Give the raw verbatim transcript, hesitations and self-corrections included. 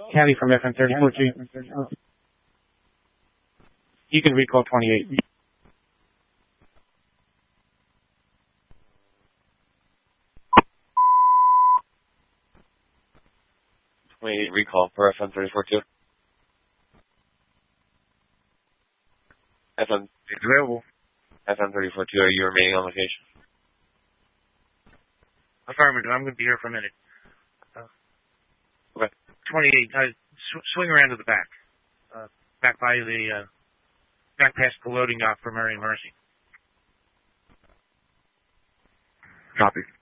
Caddy from F M thirty-four G. You can recall twenty-eight. twenty-eight recall for F M thirty-four two. F M Available. F M thirty-four two, are you remaining on location? Affirmative. I'm going to be here for a minute. Uh, okay. twenty-eight. Uh, sw- swing around to the back. Uh, back by the, uh, back past the loading dock for Mary and Mercy. Copy.